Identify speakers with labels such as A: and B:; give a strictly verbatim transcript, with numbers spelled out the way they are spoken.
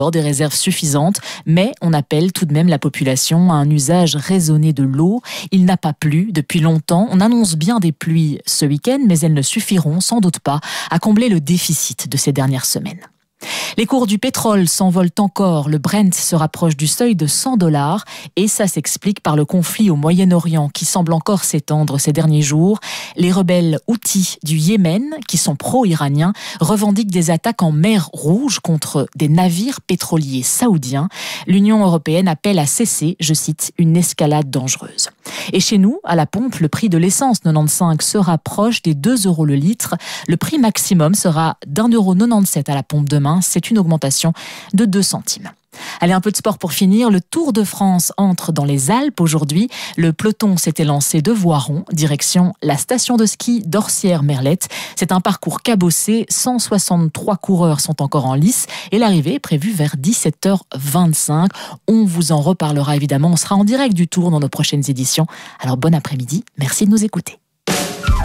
A: des réserves suffisantes, mais on appelle tout de même la population à un usage raisonné de l'eau. Il n'a pas plu depuis longtemps. On annonce bien des pluies ce week-end, mais elles ne suffiront sans doute pas à combler le déficit de ces dernières semaines. Les cours du pétrole s'envolent encore. Le Brent se rapproche du seuil de cent dollars et ça s'explique par le conflit au Moyen-Orient qui semble encore s'étendre ces derniers jours. Les rebelles Houthis du Yémen, qui sont pro-iraniens, revendiquent des attaques en mer Rouge contre des navires pétroliers saoudiens. L'Union européenne appelle à cesser, je cite, une escalade dangereuse. Et chez nous, à la pompe, le prix de l'essence quatre-vingt-quinze se rapproche des deux euros le litre. Le prix maximum sera d'un euro quatre-vingt-dix-sept à la pompe demain. C'est une augmentation de deux centimes. Allez, un peu de sport pour finir. Le Tour de France entre dans les Alpes aujourd'hui. Le peloton s'était lancé de Voiron, direction la station de ski d'Orsières-Merlette. C'est un parcours cabossé. cent soixante-trois coureurs sont encore en lice et l'arrivée est prévue vers dix-sept heures vingt-cinq. On vous en reparlera évidemment. On sera en direct du Tour dans nos prochaines éditions. Alors bon après-midi. Merci de nous écouter.